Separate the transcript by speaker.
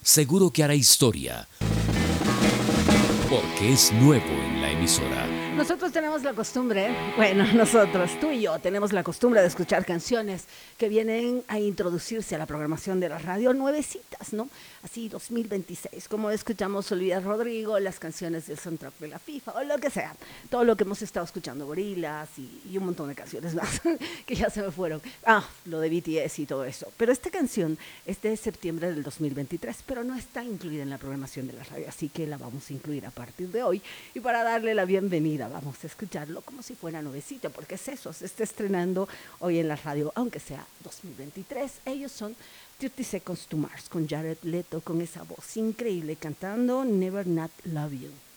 Speaker 1: seguro que hará historia, porque es nuevo en la emisora.
Speaker 2: Nosotros tenemos la costumbre, bueno, nosotros, tú y yo, tenemos la costumbre de escuchar canciones que vienen a introducirse a la programación de la radio, nuevecitas, ¿no? Así 2026, como escuchamos Olivia Rodrigo, las canciones del soundtrack de la FIFA o lo que sea, todo lo que hemos estado escuchando, Gorilas y un montón de canciones más que ya se me fueron. Ah, lo de BTS y todo eso. Pero esta canción es de septiembre del 2023, pero no está incluida en la programación de la radio, así que la vamos a incluir a partir de hoy. Y para darle la bienvenida, vamos a escucharlo como si fuera nuevecito, porque es eso, se está estrenando hoy en la radio, aunque sea 2023. Ellos son 30 Seconds to Mars, con Jared Leto, con esa voz increíble, cantando Never Not Love You.